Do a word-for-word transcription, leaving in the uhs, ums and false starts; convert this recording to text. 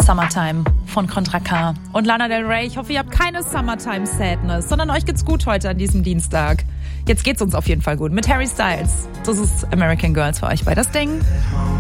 Summertime von Contra K und Lana Del Rey. Ich hoffe, ihr habt keine Summertime Sadness, sondern euch geht's gut heute an diesem Dienstag. Jetzt geht's uns auf jeden Fall gut mit Harry Styles. Das ist American Girls für euch bei das Ding.